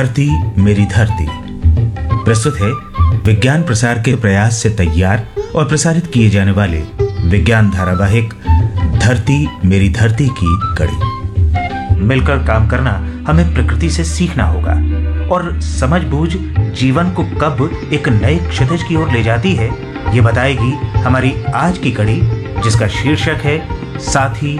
धरती मेरी धरती प्रस्तुत है विज्ञान प्रसार के प्रयास से तैयार और प्रसारित किए जाने वाले विज्ञान धारावाहिक धरती मेरी धरती की कड़ी। मिलकर काम करना हमें प्रकृति से सीखना होगा और समझबूझ जीवन को कब एक नए क्षितिज की ओर ले जाती है, ये बताएगी हमारी आज की कड़ी, जिसका शीर्षक है साथी